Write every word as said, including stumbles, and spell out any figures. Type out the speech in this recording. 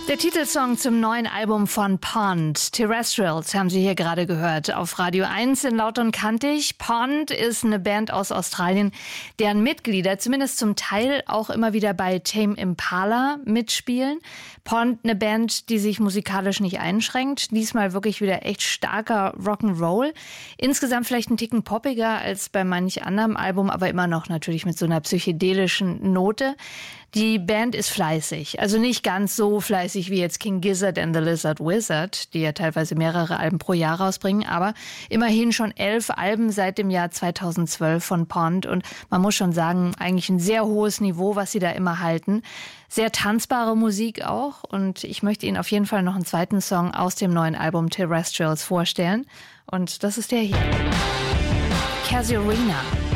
Der Titelsong zum neuen Album von Pond, Terrestrials, haben Sie hier gerade gehört auf Radio eins in Laut und Kantig. Pond ist eine Band aus Australien, deren Mitglieder zumindest zum Teil auch immer wieder bei Tame Impala mitspielen. Pond, eine Band, die sich musikalisch nicht einschränkt. Diesmal wirklich wieder echt starker Rock'n'Roll. Insgesamt vielleicht ein Ticken poppiger als bei manch anderem Album, aber immer noch natürlich mit so einer psychedelischen Note. Die Band ist fleißig, also nicht ganz so fleißig wie jetzt King Gizzard and the Lizard Wizard, die ja teilweise mehrere Alben pro Jahr rausbringen, aber immerhin schon elf Alben seit dem Jahr zweitausendzwölf von Pond und man muss schon sagen, eigentlich ein sehr hohes Niveau, was sie da immer halten. Sehr tanzbare Musik auch und ich möchte Ihnen auf jeden Fall noch einen zweiten Song aus dem neuen Album Terrestrials vorstellen und das ist der hier. Casuarina.